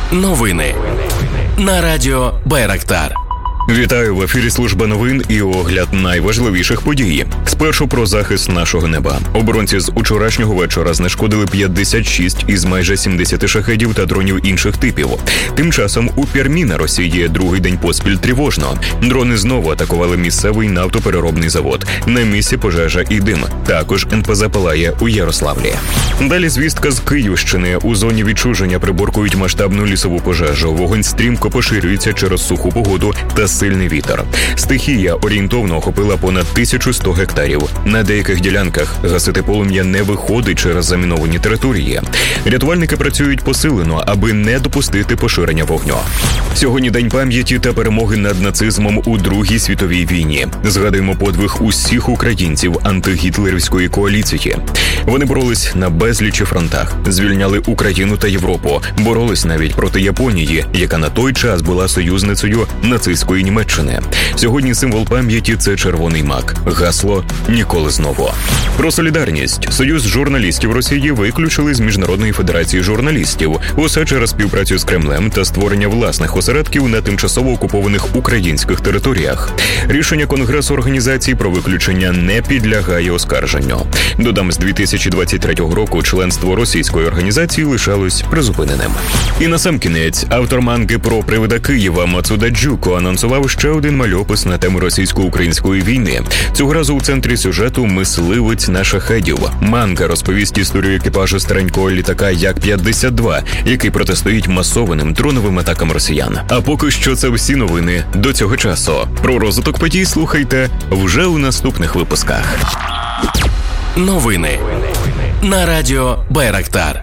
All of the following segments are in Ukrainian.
Новини на радіо Байрактар. Вітаю, в ефірі служба новин і огляд найважливіших подій. Спершу про захист нашого неба. Оборонці з учорашнього вечора знешкодили 56 із майже 70 шахедів та дронів інших типів. Тим часом у Пермі на Росії другий день поспіль тривожно. Дрони знову атакували місцевий нафтопереробний завод. На місці пожежа і дим. Також НПЗ палає у Ярославлі. Далі звістка з Київщини. У зоні відчуження приборкують масштабну лісову пожежу. Вогонь стрімко поширюється через суху погоду та сильний вітер. Стихія орієнтовно охопила понад 1100 гектарів. На деяких ділянках гасити полум'я не виходить через заміновані території. Рятувальники працюють посилено, аби не допустити поширення вогню. Сьогодні День пам'яті та перемоги над нацизмом у Другій світовій війні. Згадуємо подвиг усіх українців антигітлерівської коаліції. Вони боролись на безлічі фронтах, звільняли Україну та Європу, боролись навіть проти Японії, яка на той час була союзницею нацистської Німеччини. Сьогодні символ пам'яті – це червоний мак. Гасло «Ніколи знову». Про солідарність. Союз журналістів Росії виключили з Міжнародної федерації журналістів. Усе через співпрацю з Кремлем та створення власних осередків на тимчасово окупованих українських територіях. Рішення Конгресу організації про виключення не підлягає оскарженню. Додам, з 2023 року членство російської організації лишалось призупиненим. І насамкінець, автор манги про привида Києва Мацуда Джуко анонсував ще один мальопис на тему російсько-української війни. Цього разу у центрі сюжету мисливець на шахедів. Манга розповість історію екіпажу старенького літака Як-52, який протистоїть масованим дроновим атакам росіян. А поки що це всі новини до цього часу. Про розвиток подій слухайте вже у наступних випусках. Новини на радіо Байрактар.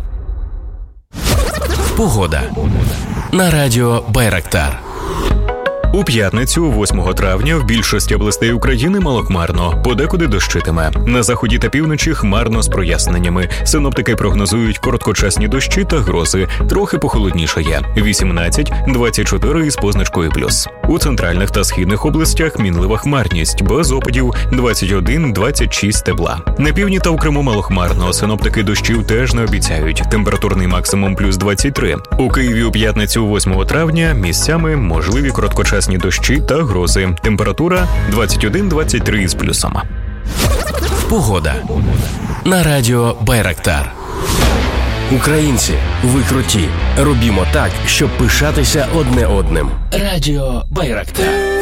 Погода на радіо Байрактар. У п'ятницю, 8 травня, в більшості областей України малохмарно, подекуди дощитиме. На заході та півночі хмарно з проясненнями. Синоптики прогнозують короткочасні дощі та грози. Трохи похолоднішає – 18-24 із позначкою плюс. У центральних та східних областях мінлива хмарність, без опадів 21-26 тепла. На півдні та у Криму малохмарно, синоптики дощів теж не обіцяють. Температурний максимум плюс 23. У Києві у п'ятницю, 8 травня, місцями можливі короткочасні дощі та грози. Температура 21-23 із плюсом. Погода на радіо Байрактар. Українці, ви круті. Робімо так, щоб пишатися одне одним. Радіо Байрактар.